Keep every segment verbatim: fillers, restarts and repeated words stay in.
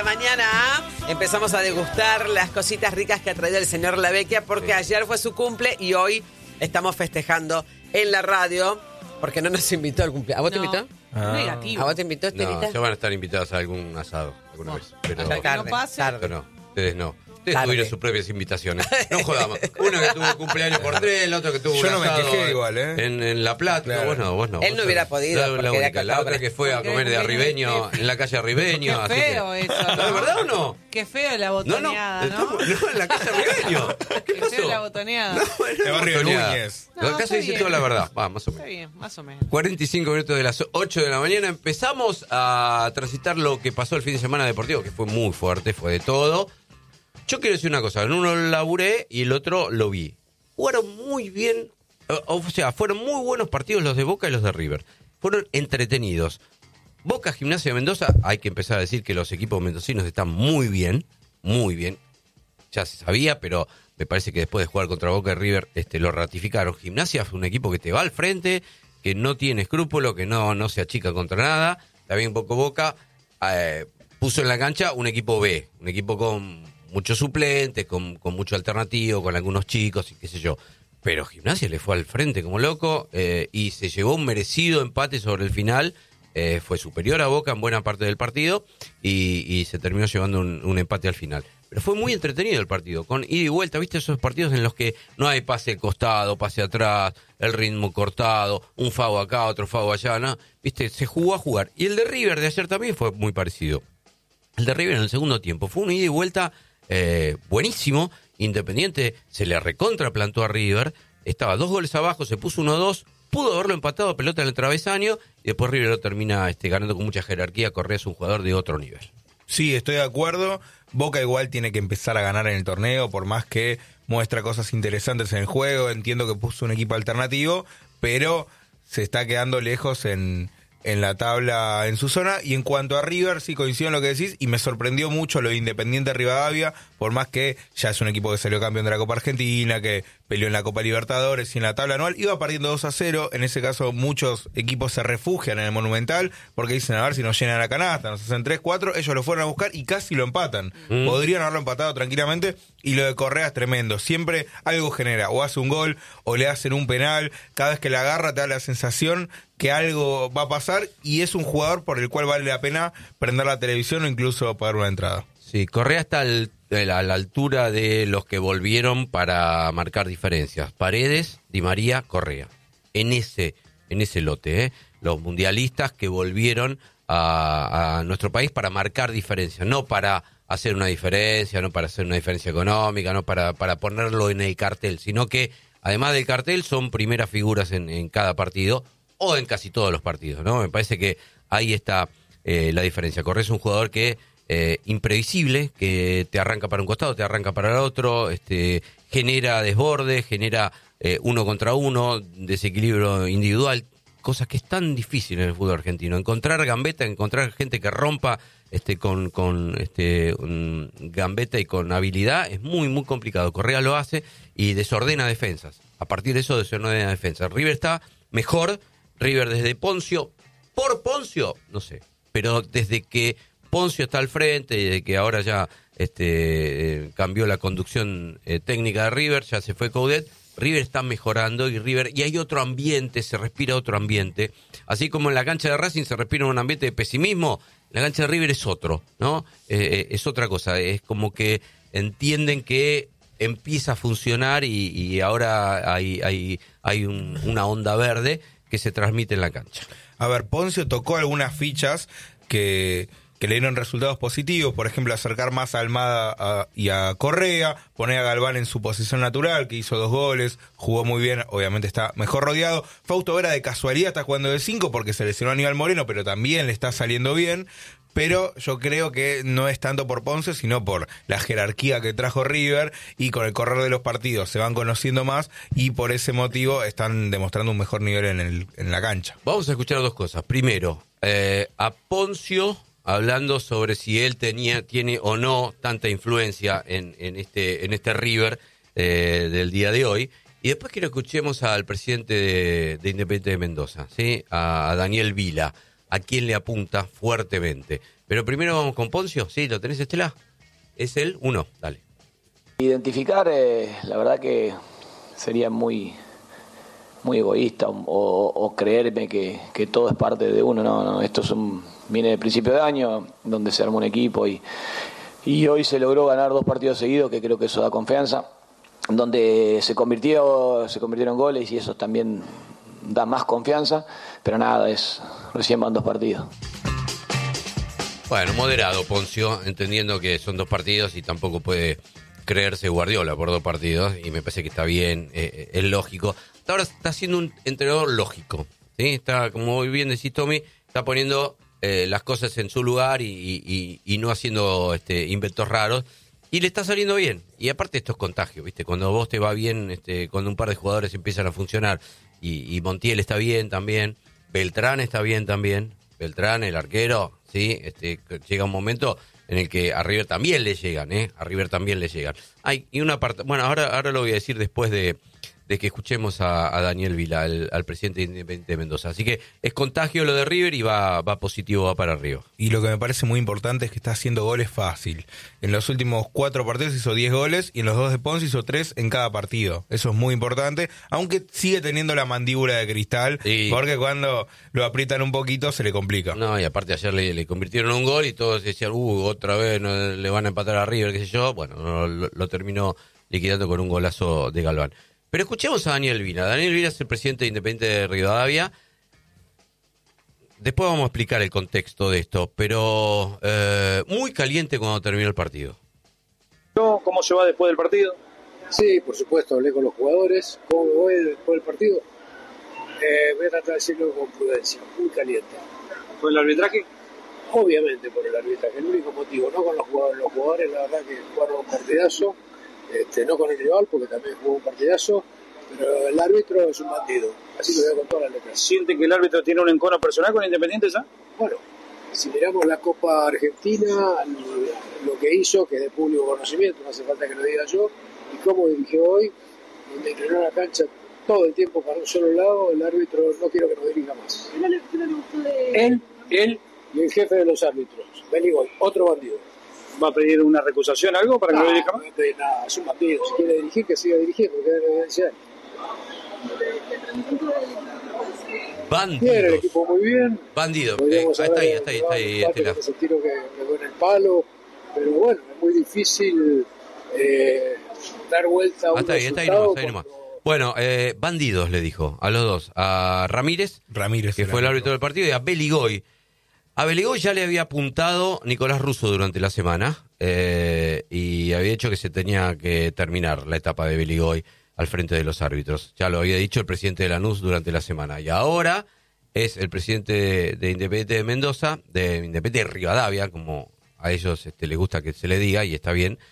mañana empezamos a degustar las cositas ricas que ha traído el señor Lavecchia, porque sí. Ayer fue su cumple y hoy estamos festejando en la radio, porque no nos invitó al cumpleaños. ¿A vos no. te invitó? Ah. Negativo. ¿A vos te invitó, Estelita? No, ya van a estar invitados a algún asado alguna bueno, vez. Pero hasta que no pase. Tarde. no, ustedes no. Ustedes Tarde. tuvieron sus propias invitaciones. No jodamos. Uno que tuvo cumpleaños por tres, el otro que tuvo Yo un no me asado quejé igual, ¿eh? En, en La Plata. Claro. No, vos no, vos no. Él no Vos hubiera sos- podido, La, la, porque única. era La otra acá- que fue a porque comer de es arribeño, en la calle Arribeño. Qué así feo que- eso, ¿No, ¿no? ¿De verdad o no? Qué feo la No, no, botoneada, ¿no? estamos- no, en la calle Arribeño. ¿Qué Qué feo pasó? la botoneada. No, era De Barrio botoneada. Núñez. No, Acá se está dice bien. toda la verdad. Va, más o Está menos. bien, más o menos. cuarenta y cinco minutos de las ocho de la mañana empezamos a transitar lo que pasó el fin de semana deportivo, que fue muy fuerte, fue de todo. Yo quiero decir una cosa, en uno lo laburé y el otro lo vi. Jugaron muy bien, o sea, fueron muy buenos partidos los de Boca y los de River. Fueron entretenidos. Boca, Gimnasia de Mendoza, hay que empezar a decir que los equipos mendocinos están muy bien, muy bien. Ya se sabía, pero me parece que después de jugar contra Boca y River este, lo ratificaron. Gimnasia fue un equipo que te va al frente, que no tiene escrúpulo, que no, no se achica contra nada. También Boca Boca eh, puso en la cancha un equipo B, un equipo con muchos suplentes, con, con mucho alternativo, con algunos chicos y qué sé yo. Pero Gimnasia le fue al frente como loco eh, y se llevó un merecido empate sobre el final. Eh, fue superior a Boca en buena parte del partido y, y se terminó llevando un, un empate al final. Pero fue muy entretenido el partido, con ida y vuelta, ¿viste? Esos partidos en los que no hay pase al costado, pase atrás, el ritmo cortado, un fago acá, otro fago allá, ¿no? ¿Viste? Se jugó a jugar. Y el de River de ayer también fue muy parecido. El de River en el segundo tiempo fue una ida y vuelta eh, buenísimo. Independiente se le recontraplantó a River, estaba dos goles abajo, se puso uno dos, pudo haberlo empatado, pelota en el travesaño, y después River lo termina este, ganando con mucha jerarquía. Correa es un jugador de otro nivel. Sí, estoy de acuerdo. Boca igual tiene que empezar a ganar en el torneo, por más que muestra cosas interesantes en el juego. Entiendo que puso un equipo alternativo, pero se está quedando lejos en, en la tabla, en su zona. Y en cuanto a River, sí coincido en lo que decís, y me sorprendió mucho lo de Independiente Rivadavia, por más que ya es un equipo que salió campeón de la Copa Argentina, que peleó en la Copa Libertadores y en la tabla anual, iba perdiendo dos a cero. En ese caso muchos equipos se refugian en el Monumental porque dicen, a ver si nos llenan la canasta, nos hacen tres cuatro, ellos lo fueron a buscar y casi lo empatan. Mm. Podrían haberlo empatado tranquilamente. Y lo de Correa es tremendo, siempre algo genera, o hace un gol o le hacen un penal, cada vez que la agarra te da la sensación que algo va a pasar, y es un jugador por el cual vale la pena prender la televisión o incluso pagar una entrada. Sí, Correa está al, a la altura de los que volvieron para marcar diferencias. Paredes, Di María, Correa. En ese, en ese lote, ¿eh? Los mundialistas que volvieron a, a nuestro país para marcar diferencias, no para hacer una diferencia, no para hacer una diferencia económica, no para, para ponerlo en el cartel, sino que además del cartel son primeras figuras en, en cada partido o en casi todos los partidos, ¿no? Me parece que ahí está eh, la diferencia. Correa es un jugador que Eh, imprevisible, que te arranca para un costado, te arranca para el otro, este, genera desborde, genera eh, uno contra uno, desequilibrio individual, cosas que es tan difícil en el fútbol argentino. Encontrar gambeta, encontrar gente que rompa este, con, con este, un gambeta y con habilidad es muy, muy complicado. Correa lo hace y desordena defensas. A partir de eso desordena defensas. River está mejor, River desde Poncio, por Poncio, no sé, pero desde que Poncio está al frente y de que ahora ya este, eh, cambió la conducción eh, técnica de River, ya se fue Coudet, River está mejorando y River y hay otro ambiente, se respira otro ambiente. Así como en la cancha de Racing se respira un ambiente de pesimismo, la cancha de River es otro, ¿no? Eh, es otra cosa, es como que entienden que empieza a funcionar y, y ahora hay, hay, hay un, una onda verde que se transmite en la cancha. A ver, Poncio tocó algunas fichas que... que le dieron resultados positivos, por ejemplo, acercar más a Almada a, y a Correa, poner a Galván en su posición natural, que hizo dos goles, jugó muy bien, obviamente está mejor rodeado. Fausto Vera de casualidad está jugando de cinco porque se lesionó a Aníbal Moreno, pero también le está saliendo bien. Pero yo creo que no es tanto por Ponce, sino por la jerarquía que trajo River, y con el correr de los partidos se van conociendo más y por ese motivo están demostrando un mejor nivel en, el, en la cancha. Vamos a escuchar dos cosas. Primero, eh, a Poncio hablando sobre si él tenía, tiene o no tanta influencia en, en, este, en este River eh, del día de hoy. Y después quiero que escuchemos al presidente de, de Independiente de Mendoza, ¿sí? a, a Daniel Vila, a quien le apunta fuertemente. Pero primero vamos con Poncio. ¿Sí? ¿Lo tenés, Estela? ¿Es él? Uno. Dale. Identificar, eh, la verdad que sería muy, muy egoísta o, o creerme que, que todo es parte de uno. No, no, esto es un, viene de principio de año, donde se armó un equipo y, y hoy se logró ganar dos partidos seguidos, que creo que eso da confianza, donde se convirtió, se convirtieron goles y eso también da más confianza, pero nada, es recién van dos partidos. Bueno, moderado Poncio, entendiendo que son dos partidos y tampoco puede creerse Guardiola por dos partidos, y me parece que está bien, eh, es lógico. Ahora está siendo un entrenador lógico, ¿sí? Está, como muy bien decís, Tommy, está poniendo eh, las cosas en su lugar y, y, y no haciendo este, inventos raros, y le está saliendo bien. Y aparte esto es contagio, ¿viste? Cuando vos te va bien, este, cuando un par de jugadores empiezan a funcionar, y, y Montiel está bien también, Beltrán está bien también, Beltrán, el arquero, ¿sí? Este, llega un momento en el que a River también le llegan, ¿eh? A River también le llegan. Ay, y una parte, bueno, ahora, ahora lo voy a decir después de, de que escuchemos a, a Daniel Vila, al, al presidente de Independiente de Mendoza. Así que es contagio lo de River y va, va positivo, va para arriba. Y lo que me parece muy importante es que está haciendo goles fácil. En los últimos cuatro partidos hizo diez goles y en los dos de Ponce hizo tres en cada partido. Eso es muy importante, aunque sigue teniendo la mandíbula de cristal, sí, porque cuando lo aprietan un poquito se le complica. No, y aparte ayer le, le convirtieron un gol y todos decían, uh, otra vez no, le van a empatar a River, qué sé yo. Bueno, no, lo, lo terminó liquidando con un golazo de Galván. Pero escuchemos a Daniel Vila. Daniel Vila es el presidente de Independiente de Rivadavia. Después vamos a explicar el contexto de esto, pero eh, muy caliente cuando terminó el partido. ¿Cómo se va después del partido? Sí, por supuesto, hablé con los jugadores. ¿Cómo me voy después del partido? Eh, voy a tratar de decirlo con prudencia, muy caliente. ¿Por el arbitraje? Obviamente por el arbitraje, el único motivo, no con los jugadores. Los jugadores, la verdad que jugaron un partidazo. Este, no con el rival, porque también jugó un partidazo, pero el árbitro es un bandido, así lo veo con todas las letras. ¿Siente que el árbitro tiene un encono personal con Independiente ya? Bueno, si miramos la Copa Argentina, lo que hizo, que es de público conocimiento, no hace falta que lo diga yo, y cómo dirigió hoy, donde entrenó la cancha todo el tiempo para un solo lado, el árbitro no quiero que nos dirija más. ¿Qué no le, qué no le gustó de...? Él, él y el jefe de los árbitros, Beligoy, otro bandido. ¿Va a pedir una recusación, algo para que no, no lo dirija más? No, no, nada, es un bandido. Si quiere dirigir, que siga dirigiendo, que debe evidenciar. Bandidos. Bien, el equipo muy bien. Bandido. Eh, está ahí, está ahí, está ahí. Estela. Ese tiro que pegó en el palo. Pero bueno, es muy difícil eh, dar vuelta a un está ahí, está ahí nomás, ahí nomás. Bueno, eh, bandidos le dijo a los dos. A Ramírez, Ramírez que fue el árbitro del partido, y a Beligoy. A Beligoy ya le había apuntado Nicolás Russo durante la semana eh, y había dicho que se tenía que terminar la etapa de Beligoy al frente de los árbitros. Ya lo había dicho el presidente de Lanús durante la semana. Y ahora es el presidente de, de Independiente de Mendoza, de Independiente de Rivadavia, como a ellos este, les gusta que se le diga, y está bien,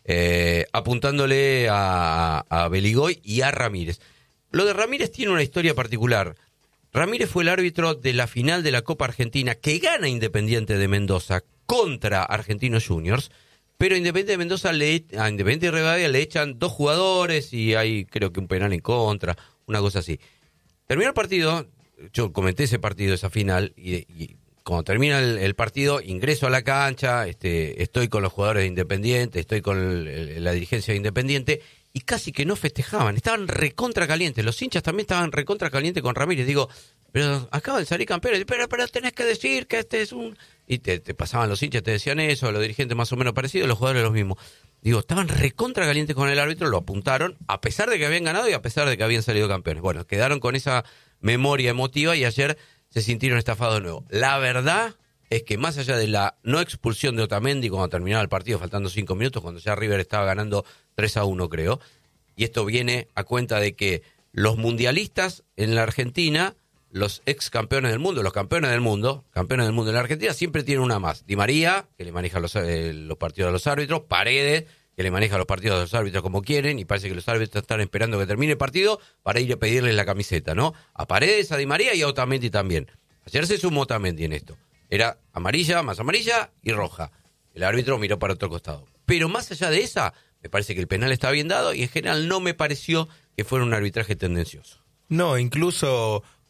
eh, apuntándole a, a Beligoy y a Ramírez. Lo de Ramírez tiene una historia particular. Ramírez fue el árbitro de la final de la Copa Argentina que gana Independiente de Mendoza contra Argentinos Juniors, pero Independiente de Mendoza le, a Independiente de Rivadavia le echan dos jugadores y hay creo que un penal en contra, una cosa así. Terminó el partido, yo comenté ese partido, esa final, y, y cuando termina el, el partido ingreso a la cancha, este, estoy con los jugadores de Independiente, estoy con el, el, la dirigencia de Independiente, y casi que no festejaban, estaban recontra calientes, los hinchas también estaban recontra calientes con Ramírez. Digo, pero acaban de salir campeones, pero, pero tenés que decir que este es un... Y te, te pasaban los hinchas, te decían eso, los dirigentes más o menos parecidos, los jugadores los mismos. Digo, estaban recontra calientes con el árbitro, lo apuntaron, a pesar de que habían ganado y a pesar de que habían salido campeones. Bueno, quedaron con esa memoria emotiva y ayer se sintieron estafados de nuevo. La verdad es que más allá de la no expulsión de Otamendi cuando terminaba el partido, faltando cinco minutos, cuando ya River estaba ganando tres a uno, creo, y esto viene a cuenta de que los mundialistas en la Argentina, los ex campeones del mundo, los campeones del mundo, campeones del mundo en la Argentina, siempre tienen una más. Di María, que le maneja los, eh, los partidos a los árbitros, Paredes, que le maneja los partidos a los árbitros como quieren, y parece que los árbitros están esperando que termine el partido para ir a pedirles la camiseta, ¿no? A Paredes, a Di María y a Otamendi también. Ayer se sumó Otamendi en esto. Era amarilla, más amarilla y roja. El árbitro miró para otro costado. Pero más allá de esa, me parece que el penal está bien dado y en general no me pareció que fuera un arbitraje tendencioso. No, incluso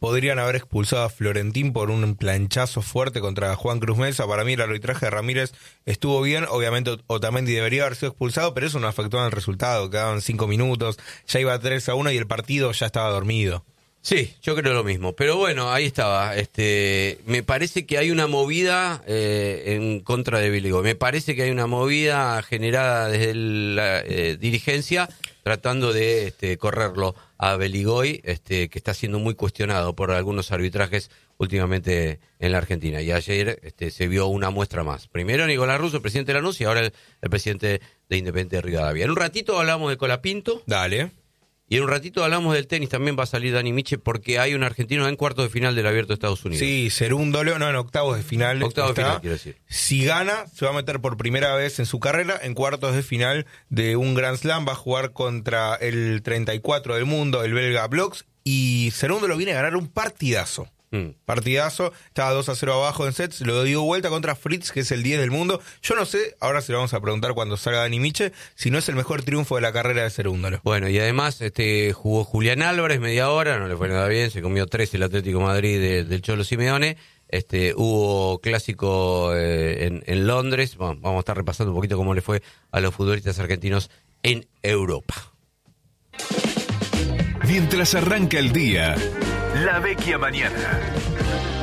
podrían haber expulsado a Florentín por un planchazo fuerte contra Juan Cruz Mesa. Para mí el arbitraje de Ramírez estuvo bien, obviamente Otamendi debería haber sido expulsado, pero eso no afectó en el resultado, quedaban cinco minutos, ya iba tres a uno y el partido ya estaba dormido. Sí, yo creo lo mismo, pero bueno, ahí estaba. Este, me parece que hay una movida eh, en contra de Biligoy. Me parece que hay una movida generada desde la eh, dirigencia tratando de este, correrlo a Biligoy, este, que está siendo muy cuestionado por algunos arbitrajes últimamente en la Argentina. Y ayer este, se vio una muestra más. Primero Nicolás Russo, el presidente de Lanús, y ahora el, el presidente de Independiente de Rivadavia. En un ratito hablamos de Colapinto. Dale. Y en un ratito hablamos del tenis, también va a salir Dani Miche, porque hay un argentino en cuartos de final del Abierto de Estados Unidos. Sí, Cerúndolo, no, en octavos de final. Octavos de está. final, quiero decir. Si gana, se va a meter por primera vez en su carrera en cuartos de final de un Grand Slam. Va a jugar contra el treinta y cuatro del mundo, el belga Bloks. Y Cerúndolo viene a ganar un partidazo. Mm. Partidazo, estaba dos a cero abajo en sets, lo dio vuelta contra Fritz, que es el diez del mundo. Yo no sé, ahora se lo vamos a preguntar cuando salga Dani Miche, si no es el mejor triunfo de la carrera de Cerúndolo. Bueno, y además este jugó Julián Álvarez media hora, no le fue nada bien, se comió tres el Atlético de Madrid de, del Cholo Simeone. Este, hubo clásico eh, en, en Londres. Bueno, vamos a estar repasando un poquito cómo le fue a los futbolistas argentinos en Europa. Mientras arranca el día, La Vecchia Mañana.